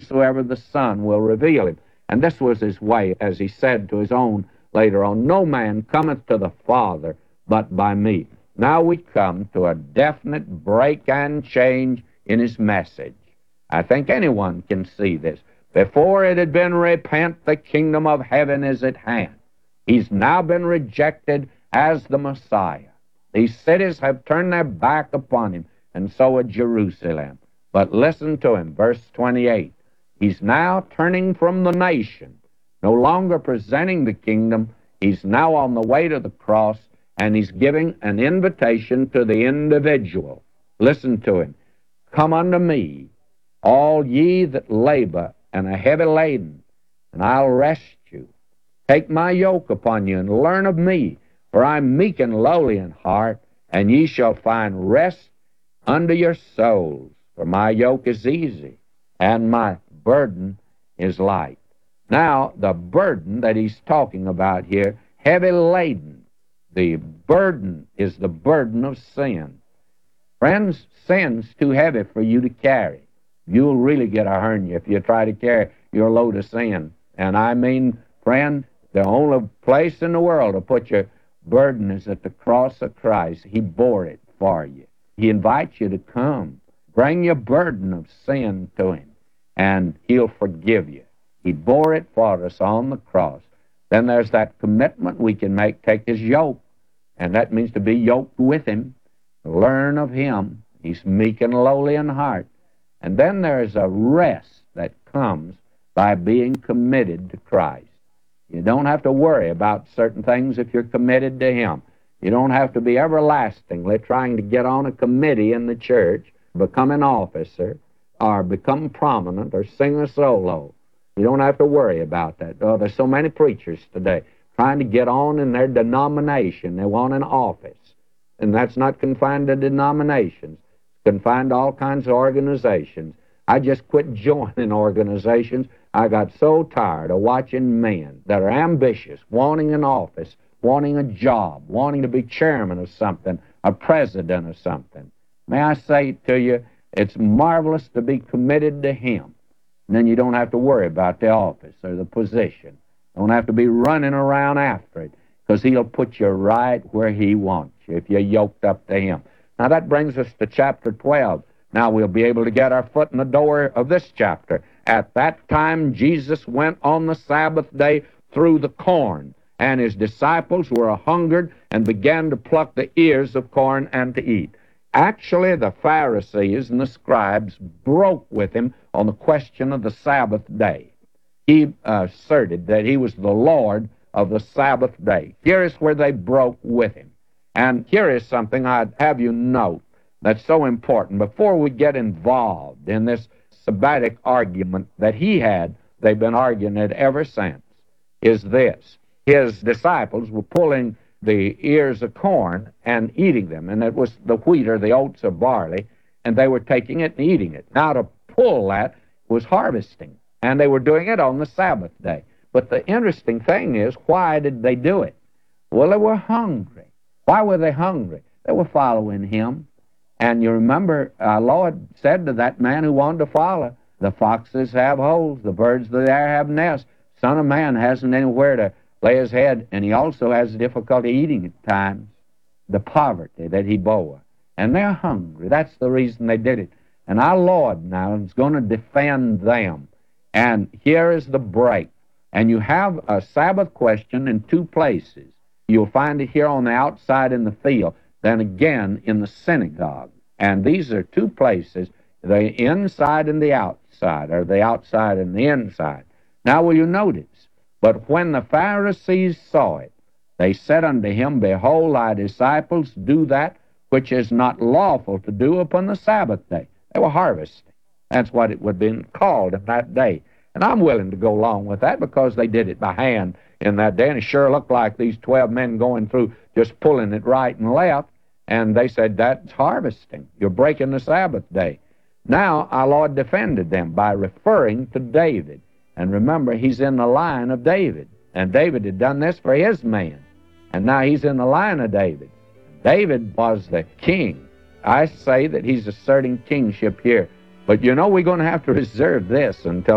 whomsoever the Son will reveal him. And this was his way, as he said to his own later on, no man cometh to the Father but by me. Now we come to a definite break and change in his message. I think anyone can see this. Before it had been, repent, the kingdom of heaven is at hand. He's now been rejected as the Messiah. These cities have turned their back upon him, and so had Jerusalem. But listen to him, verse 28. He's now turning from the nation, no longer presenting the kingdom. He's now on the way to the cross, and he's giving an invitation to the individual. Listen to him. Come unto me, all ye that labor and are heavy laden, and I'll rest you. Take my yoke upon you, and learn of me, for I'm meek and lowly in heart, and ye shall find rest unto your souls. For my yoke is easy, and my burden is light. Now, the burden that he's talking about here, heavy laden, the burden is the burden of sin. Friends, sin's too heavy for you to carry. You'll really get a hernia if you try to carry your load of sin. And I mean, friend, the only place in the world to put your burden is at the cross of Christ. He bore it for you. He invites you to come. Bring your burden of sin to him, and he'll forgive you. He bore it for us on the cross. Then there's that commitment we can make, take his yoke, and that means to be yoked with him, learn of him. He's meek and lowly in heart. And then there's a rest that comes by being committed to Christ. You don't have to worry about certain things if you're committed to him. You don't have to be everlastingly trying to get on a committee in the church, become an officer, or become prominent, or sing a solo. You don't have to worry about that. Oh, there's so many preachers today trying to get on in their denomination. They want an office. And that's not confined to denominations. It's confined to all kinds of organizations. I just quit joining organizations. I got so tired of watching men that are ambitious, wanting an office, wanting a job, wanting to be chairman of something, a president of something. May I say to you, it's marvelous to be committed to him. And then you don't have to worry about the office or the position. Don't have to be running around after it, because he'll put you right where he wants you if you're yoked up to him. Now that brings us to chapter 12. Now we'll be able to get our foot in the door of this chapter. At that time Jesus went on the Sabbath day through the corn, and his disciples were a-hungered and began to pluck the ears of corn and to eat. Actually, the Pharisees and the scribes broke with him on the question of the Sabbath day. He asserted that he was the Lord of the Sabbath day. Here is where they broke with him. And here is something I'd have you note that's so important. Before we get involved in this sabbatic argument that he had, they've been arguing it ever since, is this. His disciples were pulling the ears of corn and eating them, and it was the wheat or the oats or barley, and they were taking it and eating it. Now, to pull that was harvesting, and they were doing it on the Sabbath day. But the interesting thing is, why did they do it? Well, they were hungry. Why were they hungry? They were following him. And you remember, our Lord said to that man who wanted to follow, the foxes have holes, the birds of the air have nests. Son of Man hasn't anywhere to lay his head, and he also has difficulty eating at times, the poverty that he bore. And they're hungry. That's the reason they did it. And our Lord now is going to defend them. And here is the break. And you have a Sabbath question in two places. You'll find it here on the outside in the field, then again in the synagogue. And these are two places, the inside and the outside, or the outside and the inside. Now will you notice, but when the Pharisees saw it, they said unto him, Behold, thy disciples do that which is not lawful to do upon the Sabbath day. They were harvesting. That's what it would have been called in that day. And I'm willing to go along with that because they did it by hand in that day. And it sure looked like these 12 men going through just pulling it right and left. And they said, that's harvesting. You're breaking the Sabbath day. Now, our Lord defended them by referring to David. And remember, he's in the line of David. And David had done this for his man. And now he's in the line of David. David was the king. I say that he's asserting kingship here. But you know, we're going to have to reserve this until